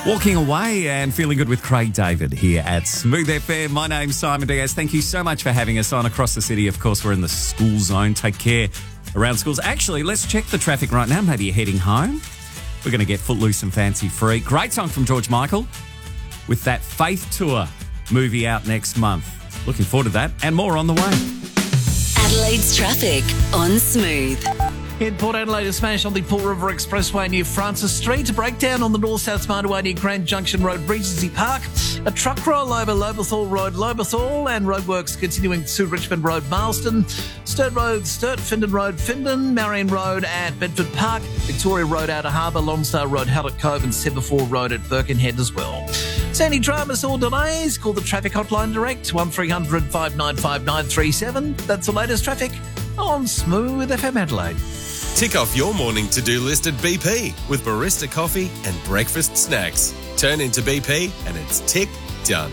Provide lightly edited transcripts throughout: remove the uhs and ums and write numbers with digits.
Walking away and feeling good with Craig David here at Smooth FM. My name's Simon Diaz. Thank you so much for having us on across the city. Of course, we're in the school zone. Take care around schools. Actually, let's check the traffic right now. Maybe you're heading home. We're going to get Footloose and Fancy Free. Great song from George Michael with that Faith Tour movie out next month. Looking forward to that and more on the way. Adelaide's traffic on Smooth. In Port Adelaide, a smash on the Port River Expressway near Francis Street. A breakdown on the north-south motorway near Grand Junction Road, Regency Park. A truck roll over Lobethal Road, Lobethal, and roadworks continuing to Richmond Road, Marsden. Sturt Road, Sturt, Findon Road, Findon, Marion Road at Bedford Park. Victoria Road, Outer Harbour, Longstar Road, Hallett Cove, and Semaphore Road at Birkenhead as well. So any dramas or delays, call the traffic hotline direct, 1300 595 937. That's the latest traffic on Smooth FM Adelaide. Tick off your morning to-do list at BP with barista coffee and breakfast snacks. Turn into BP and it's tick done.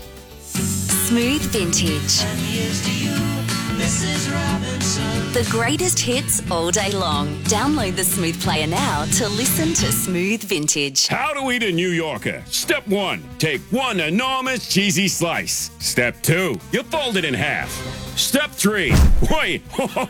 Smooth Vintage. And here's to you, Mrs. Robinson. The greatest hits all day long. Download the Smooth Player now to listen to Smooth Vintage. How to eat a New Yorker. Step 1, take one enormous cheesy slice. Step 2, you fold it in half. Step 3, wait,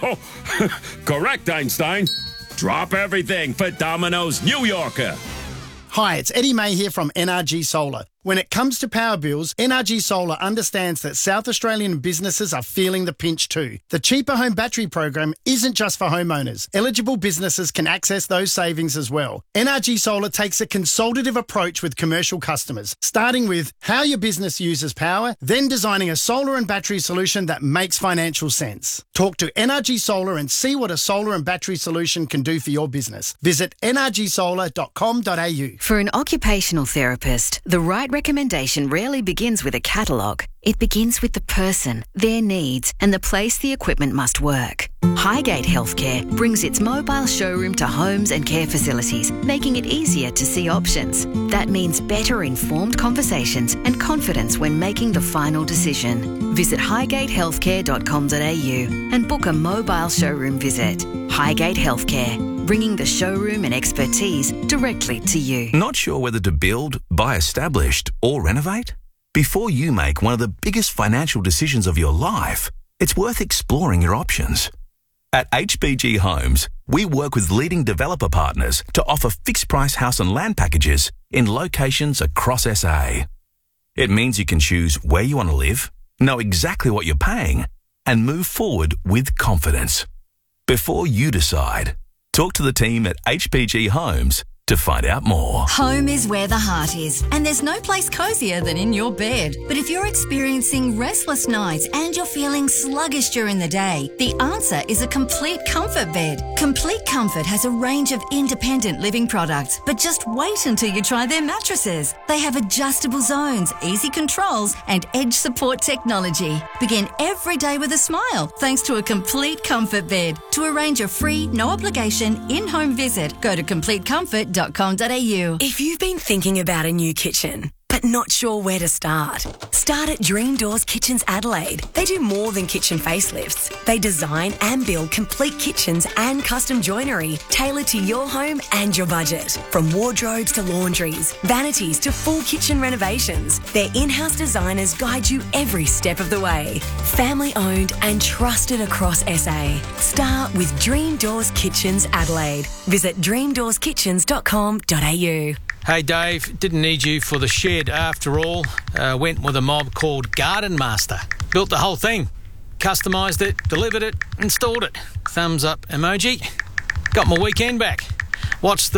correct, Einstein. Drop everything for Domino's New Yorker. Hi, it's Eddie May here from NRG Solar. When it comes to power bills, NRG Solar understands that South Australian businesses are feeling the pinch too. The Cheaper Home Battery program isn't just for homeowners. Eligible businesses can access those savings as well. NRG Solar takes a consultative approach with commercial customers, starting with how your business uses power, then designing a solar and battery solution that makes financial sense. Talk to NRG Solar and see what a solar and battery solution can do for your business. Visit nrgsolar.com.au. For an occupational therapist, the right recommendation rarely begins with a catalogue. It begins with the person, their needs, and the place the equipment must work. Highgate Healthcare brings its mobile showroom to homes and care facilities, making it easier to see options. That means better informed conversations and confidence when making the final decision. Visit highgatehealthcare.com.au and book a mobile showroom visit. Highgate Healthcare, bringing the showroom and expertise directly to you. Not sure whether to build, buy established, or renovate? Before you make one of the biggest financial decisions of your life, it's worth exploring your options. At HBG Homes, we work with leading developer partners to offer fixed-price house and land packages in locations across SA. It means you can choose where you want to live, know exactly what you're paying, and move forward with confidence. Before you decide, talk to the team at HBG Homes to find out more. Home is where the heart is, and there's no place cozier than in your bed. But if you're experiencing restless nights and you're feeling sluggish during the day, the answer is a Complete Comfort bed. Complete Comfort has a range of independent living products, but just wait until you try their mattresses. They have adjustable zones, easy controls, and edge support technology. Begin every day with a smile thanks to a Complete Comfort bed. To arrange a free, no obligation, in-home visit, go to CompleteComfort.com.au. If you've been thinking about a new kitchen, but not sure where to start at Dream Doors Kitchens Adelaide. They do more than kitchen facelifts. They design and build complete kitchens and custom joinery tailored to your home and your budget. From wardrobes to laundries, vanities to full kitchen renovations, their in-house designers guide you every step of the way. Family owned and trusted across SA. Start with Dream Doors Kitchens Adelaide. Visit dreamdoorskitchens.com.au. Hey Dave, didn't need you for the shed after all. Went with a mob called Garden Master. Built the whole thing. Customised it, delivered it, installed it. Thumbs up emoji. Got my weekend back. Watched the